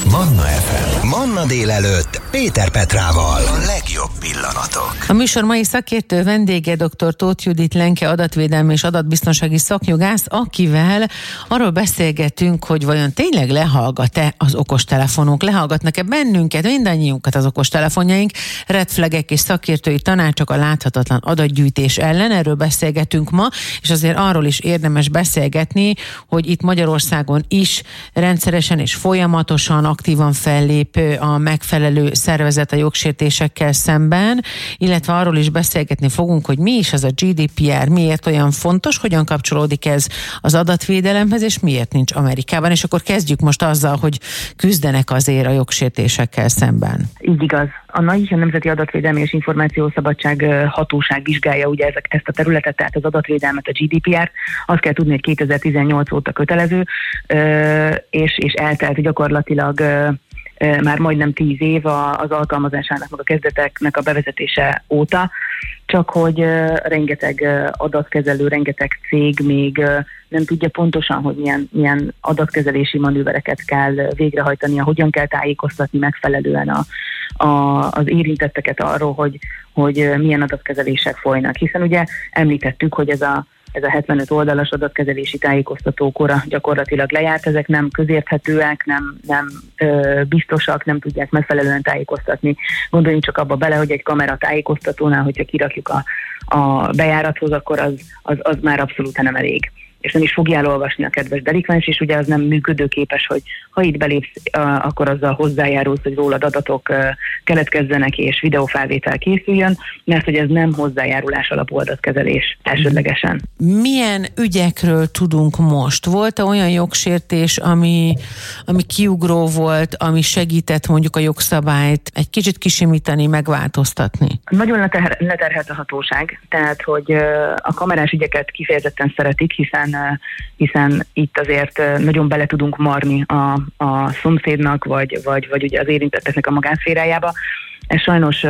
Manna FM. Manna délelőtt Péter Petrával. A legjobb pillanatok. A műsor mai szakértő vendége dr. Tóth Judit Lenke adatvédelmi és adatbiztonsági szakjogász, akivel arról beszélgetünk, hogy vajon tényleg lehallgat-e az okostelefonunk, lehallgatnak-e bennünket, mindannyiunkat az okostelefonjaink, red flagek és szakértői tanácsok a láthatatlan adatgyűjtés ellen. Erről beszélgetünk ma, és azért arról is érdemes beszélgetni, hogy itt Magyarországon is rendszeresen és folyamatosan aktívan fellép a megfelelő szervezet a jogsértésekkel szemben, illetve arról is beszélgetni fogunk, hogy mi is az a GDPR, miért olyan fontos, hogyan kapcsolódik ez az adatvédelemhez, és miért nincs Amerikában. És akkor kezdjük most azzal, hogy küzdenek azért a jogsértésekkel szemben. Így igaz. A NAI, a Nemzeti Adatvédelmi és Információszabadság Hatóság vizsgálja ugye ezt a területet, tehát az adatvédelmet, a GDPR-t. Azt kell tudni, hogy 2018 óta kötelező, és eltelt gyakorlatilag már majdnem 10 év az alkalmazásának, meg a kezdeteknek a bevezetése óta, csak hogy rengeteg adatkezelő, rengeteg cég még nem tudja pontosan, hogy milyen adatkezelési manővereket kell végrehajtania, hogyan kell tájékoztatni megfelelően az érintetteket arról, hogy milyen adatkezelések folynak. Hiszen ugye említettük, hogy ez a 75 oldalas adatkezelési tájékoztatókora gyakorlatilag lejárt, ezek nem közérthetőek, nem biztosak, nem tudják megfelelően tájékoztatni. Gondoljunk csak abba bele, hogy egy kamera tájékoztatónál, hogyha kirakjuk a bejárathoz, akkor az már abszolút nem elég. És nem is fogja elolvasni a kedves delikvens, és ugye az nem működőképes, hogy ha itt belépsz, akkor azzal hozzájárulsz, hogy rólad adatok keletkezzenek, és videófelvétel készüljön, mert hogy ez nem hozzájárulás alapú adatkezelés elsődlegesen. Milyen ügyekről tudunk most? Volt-e olyan jogsértés, ami kiugró volt, ami segített mondjuk a jogszabályt egy kicsit kisimítani, megváltoztatni? Nagyon leterhelt a hatóság, tehát hogy a kamerás ügyeket kifejezetten szeretik, hiszen itt azért nagyon bele tudunk marni a szomszédnak, vagy ugye az érintetteknek a magánszférájába. Ez sajnos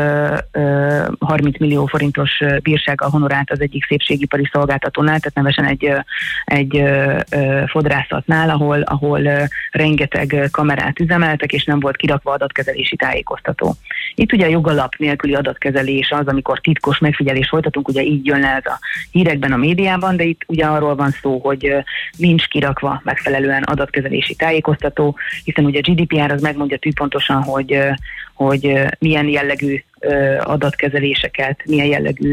30 millió forintos bírsággal honorált az egyik szépségipari szolgáltatónál, tehát nevesen egy fodrászatnál, ahol rengeteg kamerát üzemeltek, és nem volt kirakva adatkezelési tájékoztató. Itt ugye a jogalap nélküli adatkezelés az, amikor titkos megfigyelést folytatunk, ugye így jön le ez a hírekben, a médiában, de itt ugye arról van szó, hogy nincs kirakva megfelelően adatkezelési tájékoztató, hiszen ugye a GDPR az megmondja tűpontosan, hogy milyen jellegű adatkezeléseket, milyen jellegű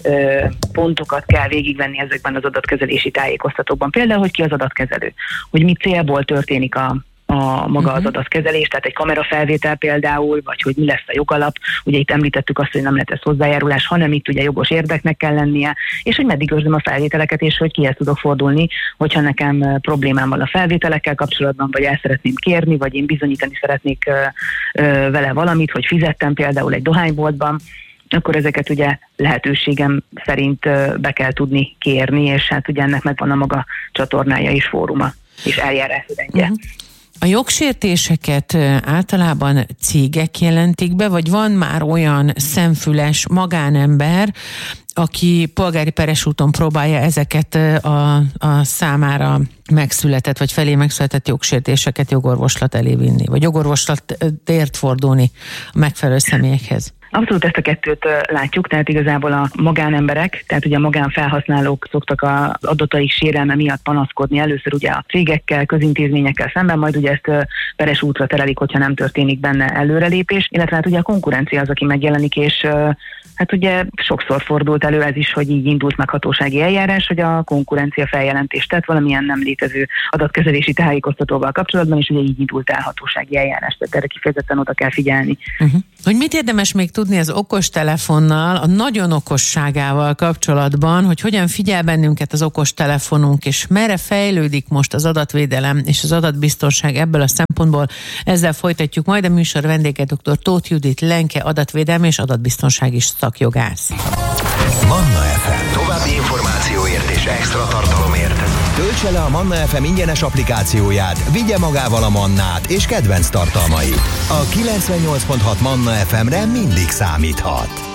pontokat kell végigvenni ezekben az adatkezelési tájékoztatókban. Például, hogy ki az adatkezelő, hogy mi célból történik maga az adatkezelés, tehát egy kamerafelvétel például, vagy hogy mi lesz a jogalap. Ugye itt említettük azt, hogy nem lehet ez hozzájárulás, hanem itt ugye jogos érdeknek kell lennie, és hogy meddig őrzöm a felvételeket, és hogy kihez tudok fordulni, hogyha nekem problémám van a felvételekkel kapcsolatban, vagy el szeretném kérni, vagy én bizonyítani szeretnék vele valamit, hogy fizettem például egy dohányboltban, akkor ezeket ugye lehetőségem szerint be kell tudni kérni, és hát ugye ennek megvan a maga csatornája és fóruma, és eljárásrendje. A jogsértéseket általában cégek jelentik be, vagy van már olyan szemfüles magánember, aki polgári peres úton próbálja ezeket a számára megszületett, vagy felé megszületett jogsértéseket jogorvoslat elé vinni, vagy jogorvoslatért fordulni a megfelelő személyekhez? Abszolút ezt a kettőt látjuk, tehát igazából a magánemberek, tehát ugye a magánfelhasználók szoktak az adataik sérelme miatt panaszkodni először ugye a cégekkel, közintézményekkel szemben, majd ugye ezt peres útra terelik, hogyha nem történik benne előrelépés, illetve hát ugye a konkurencia az, aki megjelenik, és hát ugye sokszor fordult elő ez is, hogy így indult meg hatósági eljárás, hogy a konkurencia feljelentést tett valamilyen nem létező adatkezelési tájékoztatóval kapcsolatban, és ugye így indult el hatósági eljárás, tehát erre kifejezetten oda kell figyelni. Hogy mit érdemes még tudni az okostelefonnal, a nagyon okosságával kapcsolatban, hogy hogyan figyel bennünket az okostelefonunk, és merre fejlődik most az adatvédelem és az adatbiztonság ebből a szempontból. Ezzel folytatjuk majd. A műsor vendége dr. Tóth Judit Lenke, adatvédelmi és adatbiztonsági szakjogász. Manna FM. További információért és extra tartalomért töltse le a Manna FM ingyenes applikációját, vigye magával a Mannát és kedvenc tartalmait. A 98.6 Manna FM-re mindig számíthat.